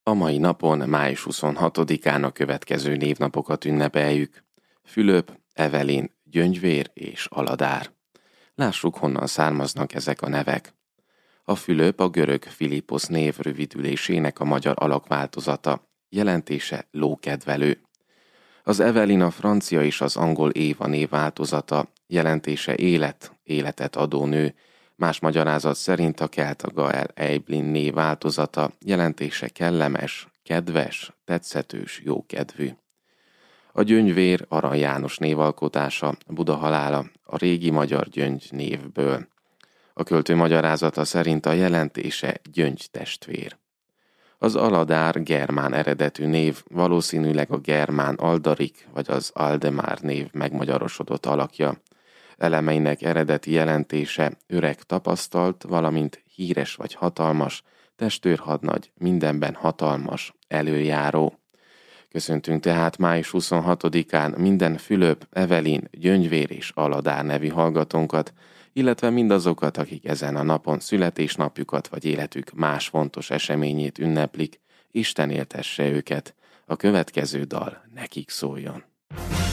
A mai napon, május 26-án a következő névnapokat ünnepeljük. Fülöp, Evelin, Gyöngyvér és Aladár. Lássuk, honnan származnak ezek a nevek. A Fülöp a görög Philippos név rövidülésének a magyar alakváltozata, jelentése lókedvelő. Az Evelin a francia és az angol Éva név változata, jelentése élet, életet adó nő, más magyarázat szerint a kelta Gael Eiblin név változata, jelentése kellemes, kedves, tetszetős, jókedvű. A Gyöngyvér Arany János névalkotása, Buda halála, a régi magyar Gyöngy névből. A költő magyarázata szerint a jelentése gyöngytestvér. Az Aladár germán eredetű név, valószínűleg a germán Aldarik vagy az Aldemár név megmagyarosodott alakja. Elemeinek eredeti jelentése öreg tapasztalt, valamint híres vagy hatalmas, testőrhadnagy, mindenben hatalmas, előjáró. Köszöntünk tehát május 26-án minden Fülöp, Evelin, Gyöngyvér és Aladár nevű hallgatónkat, illetve mindazokat, akik ezen a napon születésnapjukat vagy életük más fontos eseményét ünneplik. Isten éltesse őket, a következő dal nekik szóljon.